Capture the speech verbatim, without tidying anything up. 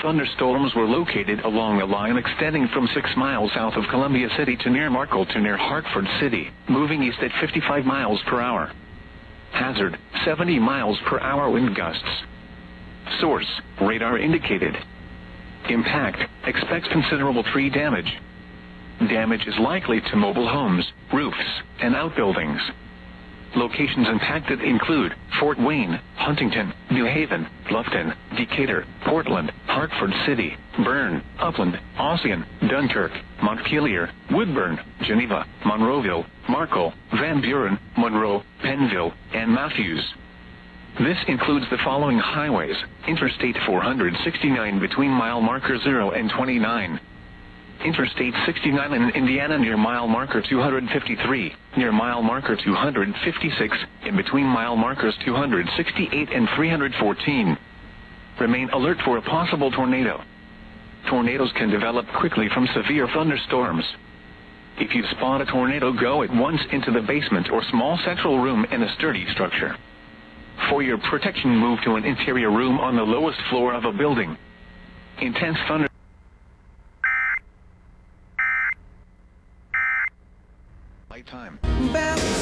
thunderstorms were located along a line extending from six miles south of Columbia City to near Markle to near Hartford City, moving east at fifty-five miles per hour. Hazard, seventy miles per hour wind gusts. Source, radar indicated. Impact, expects considerable tree damage. Damage is likely to mobile homes, roofs, and outbuildings. Locations impacted include Fort Wayne, Huntington, New Haven, Bluffton, Decatur, Portland, Hartford City, Bern, Upland, Ossian, Dunkirk, Montpelier, Woodburn, Geneva, Monroeville, Markle, Van Buren, Monroe, Pennville, and Matthews. This includes the following highways: Interstate four sixty-nine between mile marker zero and twenty-nine. Interstate sixty-nine in Indiana near mile marker two hundred fifty-three, near mile marker two hundred fifty-six, in between mile markers two hundred sixty-eight and three hundred fourteen. Remain alert for a possible tornado. Tornadoes can develop quickly from severe thunderstorms. If you spot a tornado, go at once into the basement or small central room in a sturdy structure. For your protection, move to an interior room on the lowest floor of a building. Intense thunder Time.